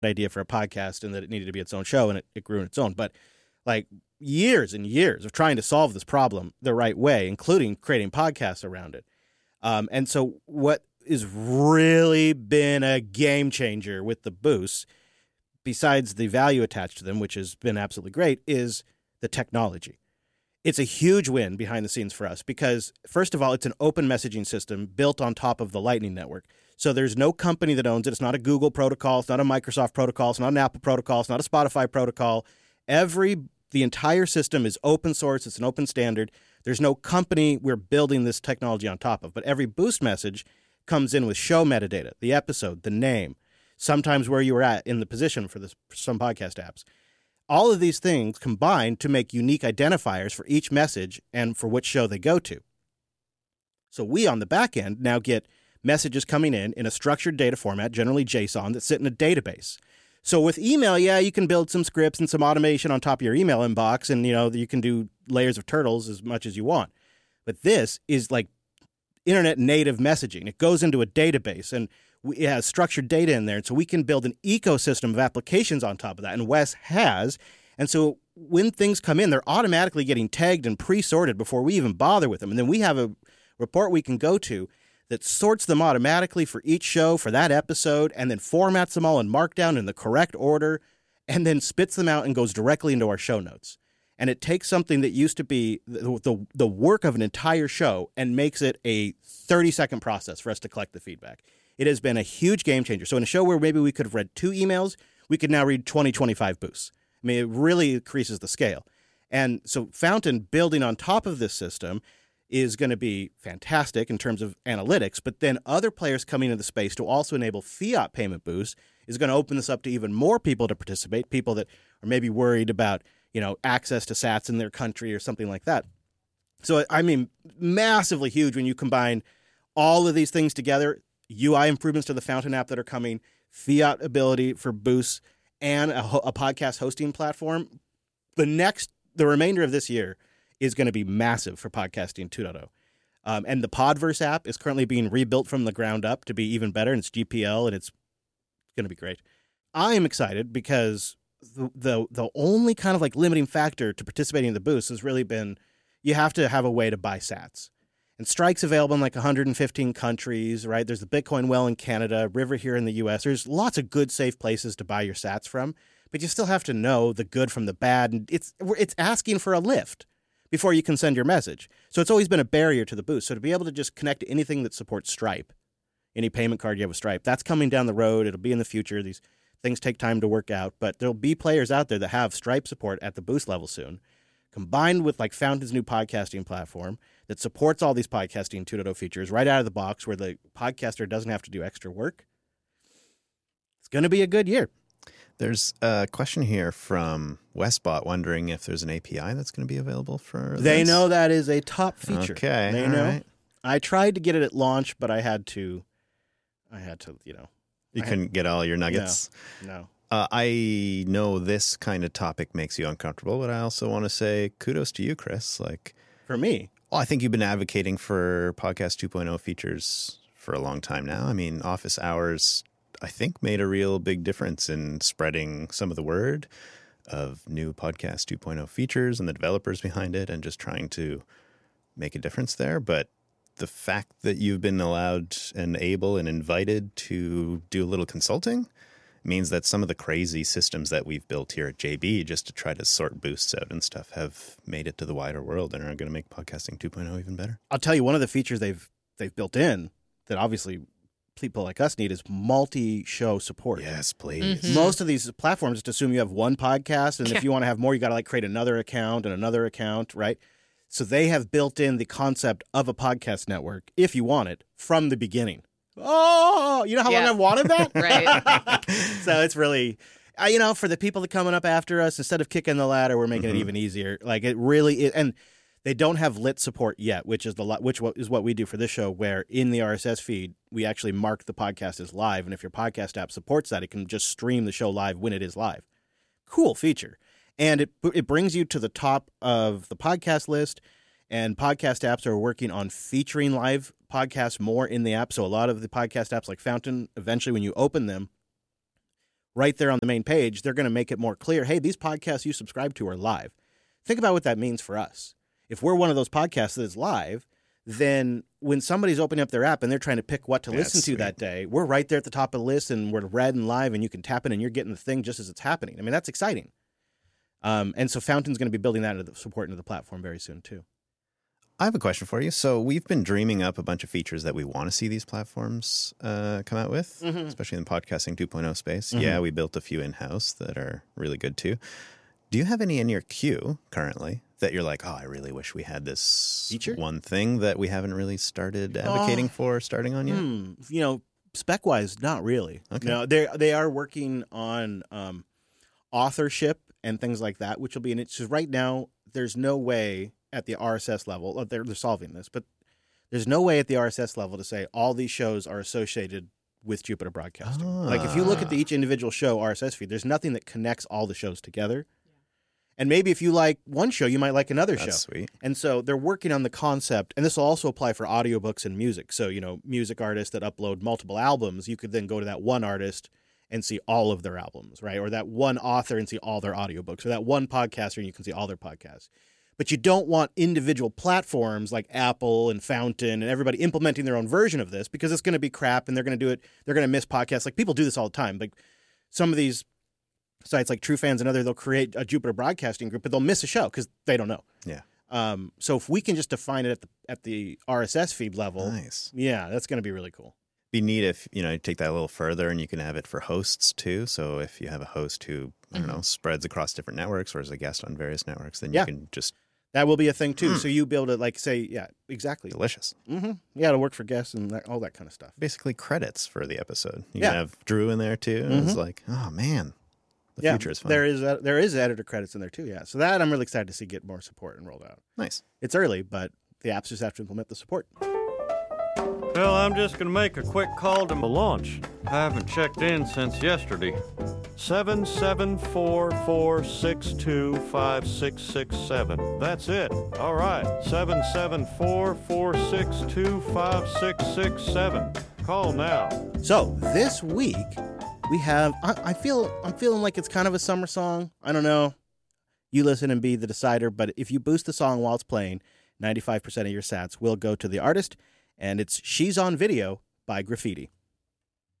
idea for a podcast and that it needed to be its own show, and it grew on its own. But like years and years of trying to solve this problem the right way, including creating podcasts around it. And so what has really been a game changer with the boosts, besides the value attached to them, which has been absolutely great, is the technology. It's a huge win behind the scenes for us because, first of all, it's an open messaging system built on top of the Lightning Network. So there's no company that owns it. It's not a Google protocol. It's not a Microsoft protocol. It's not an Apple protocol. It's not a Spotify protocol. The entire system is open source. It's an open standard. There's no company we're building this technology on top of. But every boost message comes in with show metadata, the episode, the name, sometimes where you were at in the position for some podcast apps. All of these things combine to make unique identifiers for each message and for which show they go to. So we on the back end now get messages coming in a structured data format, generally JSON, that sit in a database. So with email, yeah, you can build some scripts and some automation on top of your email inbox, and you can do layers of turtles as much as you want. But this is like internet native messaging. It goes into a database, and it has structured data in there, and so we can build an ecosystem of applications on top of that, and Wes has. And so when things come in, they're automatically getting tagged and pre-sorted before we even bother with them. And then we have a report we can go to that sorts them automatically for each show, for that episode, and then formats them all in Markdown in the correct order, and then spits them out and goes directly into our show notes. And it takes something that used to be the work of an entire show and makes it a 30-second process for us to collect the feedback. It has been a huge game changer. So in a show where maybe we could have read 2 emails, we could now read 20, 25 boosts. I mean, it really increases the scale. And so Fountain building on top of this system is going to be fantastic in terms of analytics, but then other players coming into the space to also enable fiat payment boosts is going to open this up to even more people to participate, people that are maybe worried about, access to sats in their country or something like that. So, I mean, massively huge when you combine all of these things together, UI improvements to the Fountain app that are coming, fiat ability for boosts, and a podcast hosting platform. The remainder of this year is going to be massive for Podcasting 2.0. And the Podverse app is currently being rebuilt from the ground up to be even better, and it's GPL, and it's going to be great. I am excited because the only kind of like limiting factor to participating in the boost has really been you have to have a way to buy sats. And Strike's available in like 115 countries, right? There's the Bitcoin Well in Canada, River here in the U.S. There's lots of good, safe places to buy your sats from, but you still have to know the good from the bad, and it's asking for a lift before you can send your message. So it's always been a barrier to the boost. So to be able to just connect to anything that supports Stripe, any payment card you have with Stripe, that's coming down the road. It'll be in the future. These things take time to work out, but there'll be players out there that have Stripe support at the boost level soon, combined with like Fountain's new podcasting platform that supports all these Podcasting 2.0 features right out of the box where the podcaster doesn't have to do extra work. It's going to be a good year. There's a question here from Westbot wondering if there's an API that's going to be available for this. They know that is a top feature. Okay. They know. Right. I tried to get it at launch, but I had to, You couldn't get all your nuggets? No. I know this kind of topic makes you uncomfortable, but I also want to say kudos to you, Chris. For me? Well, I think you've been advocating for Podcast 2.0 features for a long time now. I mean, office hours, I think, made a real big difference in spreading some of the word of new Podcast 2.0 features and the developers behind it and just trying to make a difference there. But the fact that you've been allowed and able and invited to do a little consulting means that some of the crazy systems that we've built here at JB just to try to sort boosts out and stuff have made it to the wider world and are going to make Podcasting 2.0 even better. I'll tell you, one of the features they've built in that obviously people like us need is multi-show support. Yes, please. Mm-hmm. Most of these platforms just assume you have one podcast, and if you want to have more, you got to create another account and another account, right? So they have built in the concept of a podcast network, if you want it, from the beginning. Oh, you know how long I've wanted that? Right. So it's really, for the people that are coming up after us, instead of kicking the ladder, we're making it even easier. Like it really is. And they don't have lit support yet, which is what we do for this show, where in the RSS feed, we actually mark the podcast as live. And if your podcast app supports that, it can just stream the show live when it is live. Cool feature. And it brings you to the top of the podcast list. And podcast apps are working on featuring live podcasts more in the app. So a lot of the podcast apps like Fountain, eventually when you open them, right there on the main page, they're going to make it more clear, hey, these podcasts you subscribe to are live. Think about what that means for us. If we're one of those podcasts that is live, then when somebody's opening up their app and they're trying to pick what to listen to that day, we're right there at the top of the list and we're read and live and you can tap in and you're getting the thing just as it's happening. I mean, that's exciting. And so Fountain's going to be building that into the support into the platform very soon too. I have a question for you. So we've been dreaming up a bunch of features that we want to see these platforms come out with, especially in the podcasting 2.0 space. Yeah, we built a few in-house that are really good too. Do you have any in your queue currently that you're like, oh, I really wish we had this feature? One thing that we haven't really started advocating for starting on yet? Spec-wise, not really. Okay. No, they are working on authorship and things like that, which will be right now, there's no way at the RSS level, they're solving this, but there's no way at the RSS level to say all these shows are associated with Jupiter Broadcasting. Like if you look at each individual show RSS feed, there's nothing that connects all the shows together. And maybe if you like one show, you might like another show. That's sweet. And so they're working on the concept, and this will also apply for audiobooks and music. So, music artists that upload multiple albums, you could then go to that one artist and see all of their albums, right? Or that one author and see all their audiobooks, or that one podcaster and you can see all their podcasts. But you don't want individual platforms like Apple and Fountain and everybody implementing their own version of this because it's going to be crap and they're going to do it. They're going to miss podcasts. Like people do this all the time. Like some of these sites like True Fans and other, they'll create a Jupiter Broadcasting group, but they'll miss a show because they don't know. Yeah. So if we can just define it at the RSS feed level, nice. Yeah, that's going to be really cool. Be neat if you take that a little further and you can have it for hosts too. So if you have a host who I don't know spreads across different networks or is a guest on various networks, then you can just that will be a thing too. So you be able to say, yeah, exactly, delicious. Yeah, it'll work for guests and all that kind of stuff. Basically, credits for the episode. You can have Drew in there too. And it's like, oh man, the future is fun. There is editor credits in there too. Yeah, so that I'm really excited to see get more support and rolled out. Nice. It's early, but the apps just have to implement the support. Well, I'm just going to make a quick call to my launch. I haven't checked in since yesterday. 774-462-5667. That's it. All right. 774-462-5667. Call now. So this week we have. I'm feeling like it's kind of a summer song. I don't know. You listen and be the decider. But if you boost the song while it's playing, 95% of your sats will go to the artist, and it's "She's on Video" by Graffiti.